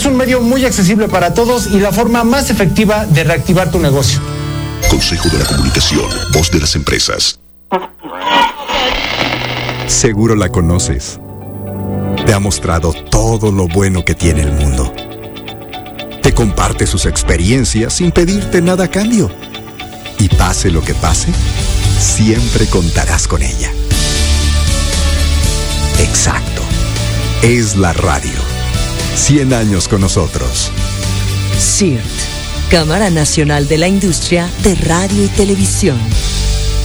Es un medio muy accesible para todos y la forma más efectiva de reactivar tu negocio. Consejo de la Comunicación, voz de las empresas. Seguro la conoces. Te ha mostrado todo lo bueno que tiene el mundo. Te comparte sus experiencias sin pedirte nada a cambio. Y pase lo que pase, siempre contarás con ella. Exacto. Es la radio. 100 años con nosotros. CIRT, Cámara Nacional de la Industria de Radio y Televisión.